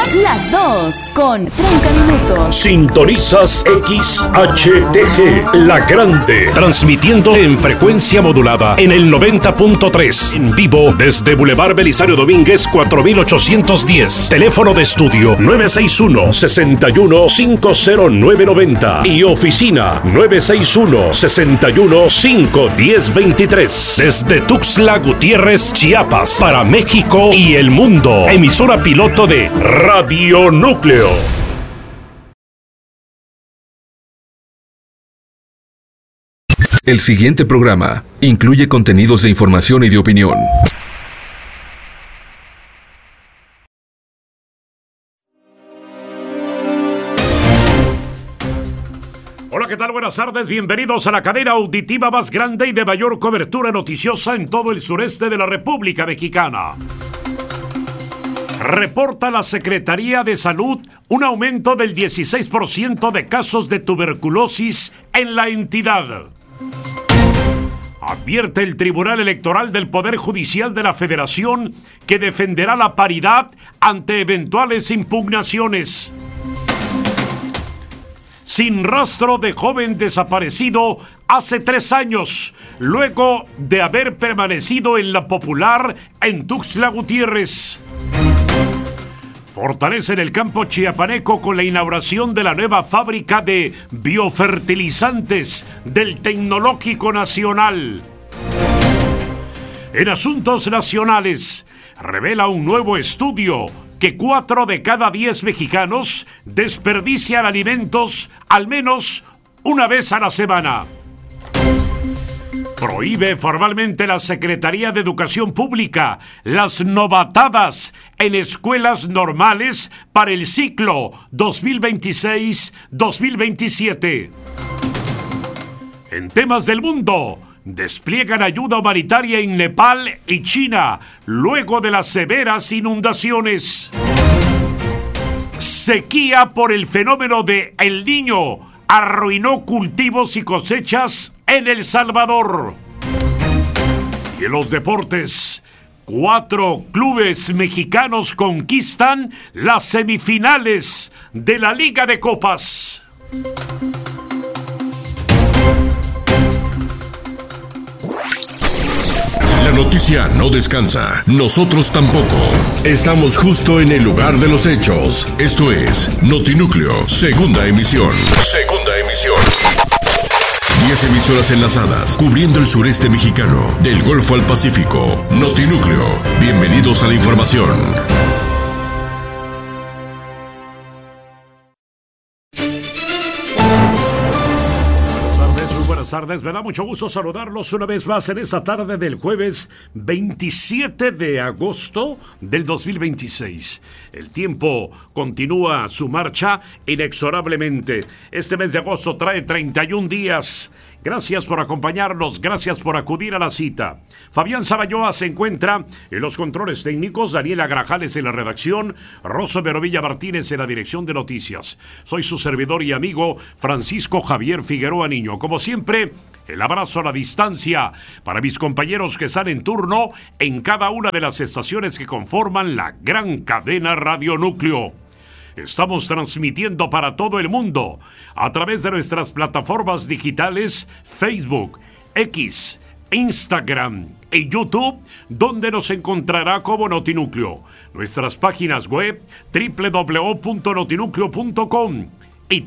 Las 2 con 30 minutos. Sintonizas XHTG, La Grande, transmitiendo en frecuencia modulada en el 90.3, en vivo desde Boulevard Belisario Domínguez 4810. Teléfono de estudio 961-61-50990 y oficina 961-61-51023. Desde Tuxtla Gutiérrez, Chiapas, para México y el mundo. Emisora piloto de Radio Núcleo. El siguiente programa incluye contenidos de información y de opinión. Hola, ¿qué tal? Buenas tardes, bienvenidos a la cadena auditiva más grande y de mayor cobertura noticiosa en todo el sureste de la República Mexicana. Reporta la Secretaría de Salud un aumento del 16% de casos de tuberculosis en la entidad. Advierte el Tribunal Electoral del Poder Judicial de la Federación que defenderá la paridad ante eventuales impugnaciones. Sin rastro de joven desaparecido hace 3 años, luego de haber permanecido en La Popular en Tuxtla Gutiérrez. Fortalecen el campo chiapaneco con la inauguración de la nueva fábrica de biofertilizantes del Tecnológico Nacional. En asuntos nacionales, revela un nuevo estudio que 4 de cada 10 mexicanos desperdician alimentos al menos una vez a la semana. Prohíbe formalmente la Secretaría de Educación Pública las novatadas en escuelas normales para el ciclo 2026-2027. En temas del mundo, despliegan ayuda humanitaria en Nepal y China luego de las severas inundaciones. Sequía por el fenómeno de El Niño arruinó cultivos y cosechas en El Salvador. Y en los deportes, 4 clubes mexicanos conquistan las semifinales de la Liga de Copas. La noticia no descansa, nosotros tampoco. Estamos justo en el lugar de los hechos. Esto es Notinúcleo, segunda emisión. 10 emisoras enlazadas, cubriendo el sureste mexicano, del Golfo al Pacífico. Notinúcleo, bienvenidos a la información. Buenas tardes, me da mucho gusto saludarlos una vez más en esta tarde del jueves 27 de agosto del 2026. El tiempo continúa su marcha inexorablemente. Este mes de agosto trae 31 días. Gracias por acompañarnos, gracias por acudir a la cita. Fabián Sabayoa se encuentra en los controles técnicos, Daniela Grajales en la redacción, Rosso Verovilla Martínez en la dirección de noticias. Soy su servidor y amigo Francisco Javier Figueroa Niño. Como siempre, el abrazo a la distancia para mis compañeros que están en turno en cada una de las estaciones que conforman la gran cadena Radio Núcleo. Estamos transmitiendo para todo el mundo a través de nuestras plataformas digitales Facebook, X, Instagram y YouTube, donde nos encontrará como Notinúcleo. Nuestras páginas web www.notinúcleo.com y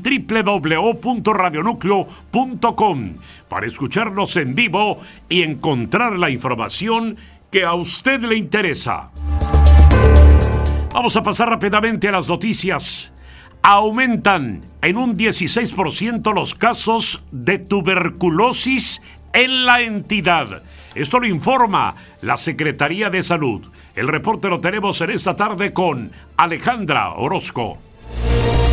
www.radionúcleo.com para escucharnos en vivo y encontrar la información que a usted le interesa. Vamos a pasar rápidamente a las noticias. Aumentan en un 16% los casos de tuberculosis en la entidad. Esto lo informa la Secretaría de Salud. El reporte lo tenemos en esta tarde con Alejandra Orozco.